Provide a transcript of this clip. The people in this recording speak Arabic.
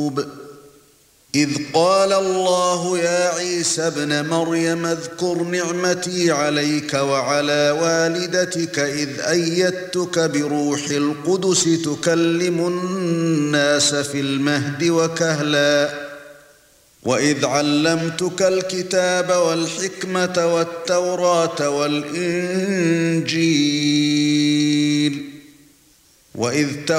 إذ قال الله يا عيسى ابن مريم اذكر نعمتي عليك وعلى والدتك إذ أيدتك بروح القدس تكلم الناس في المهد وكهلا وإذ علمتك الكتاب والحكمة والتوراة والإنجيل وإذ